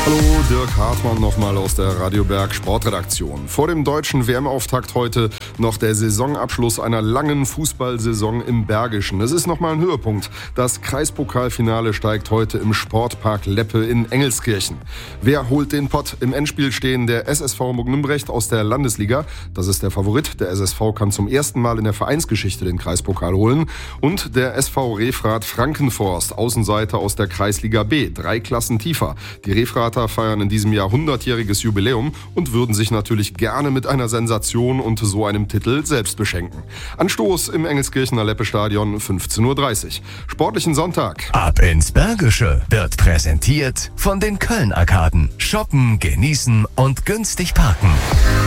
Hallo, Dirk Hartmann nochmal aus der Radio Berg Sportredaktion. Vor dem deutschen WM-Auftakt heute noch der Saisonabschluss einer langen Fußballsaison im Bergischen. Es ist nochmal ein Höhepunkt. Das Kreispokalfinale steigt heute im Sportpark Leppe in Engelskirchen. Wer holt den Pott? Im Endspiel stehen der SSV Muggenbrecht aus der Landesliga. Das ist der Favorit. Der SSV kann zum ersten Mal in der Vereinsgeschichte den Kreispokal holen. Und der SV Refrath Frankenforst, Außenseiter aus der Kreisliga B, 3 Klassen tiefer. Die Refrather feiern in diesem Jahr 100-jähriges Jubiläum und würden sich natürlich gerne mit einer Sensation und so einem Titel selbst beschenken. Anstoß im Engelskirchener Leppe-Stadion 15:30 Uhr. Sportlichen Sonntag. Ab ins Bergische wird präsentiert von den Köln-Arkaden. Shoppen, genießen und günstig parken.